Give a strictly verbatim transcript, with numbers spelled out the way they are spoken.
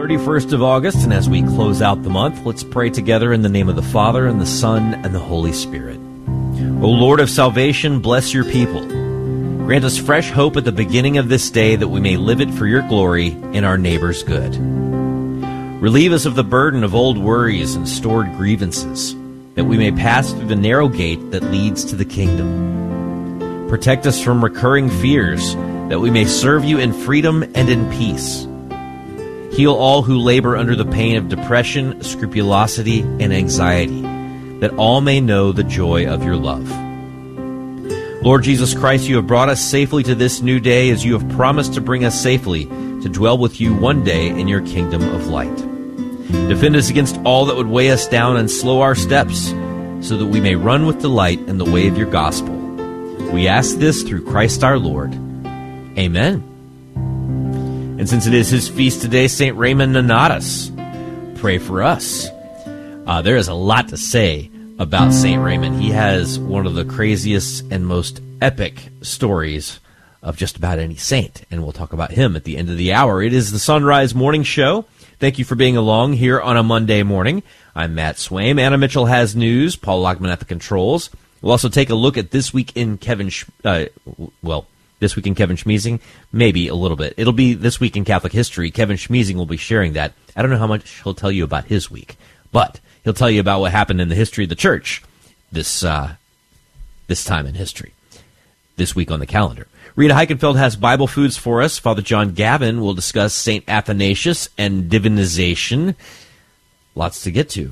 thirty-first of August, and as we close out the month, let's pray together in the name of the Father, and the Son, and the Holy Spirit. O Lord of salvation, bless your people. Grant us fresh hope at the beginning of this day, that we may live it for your glory and our neighbor's good. Relieve us of the burden of old worries and stored grievances, that we may pass through the narrow gate that leads to the kingdom. Protect us from recurring fears, that we may serve you in freedom and in peace. Heal all who labor under the pain of depression, scrupulosity, and anxiety, that all may know the joy of your love. Lord Jesus Christ, you have brought us safely to this new day, as you have promised to bring us safely to dwell with you one day in your kingdom of light. Defend us against all that would weigh us down and slow our steps, so that we may run with delight in the way of your gospel. We ask this through Christ our Lord. Amen. And since it is his feast today, Saint Raymond Nonatus, pray for us. Uh, there is a lot to say about Saint Raymond. He has one of the craziest and most epic stories of just about any saint, and we'll talk about him at the end of the hour. It is the Sunrise Morning Show. Thank you for being along here on a Monday morning. I'm Matt Swaim. Anna Mitchell has news. Paul Lockman at the controls. We'll also take a look at This Week in Kevin, Sch- uh, well, This Week in Kevin Schmeezing, maybe a little bit. It'll be This Week in Catholic History. Kevin Schmeezing will be sharing that. I don't know how much he'll tell you about his week, but he'll tell you about what happened in the history of the church this uh, this time in history, this week on the calendar. Rita Heikenfeld has Bible foods for us. Father John Gavin will discuss Saint Athanasius and divinization. Lots to get to.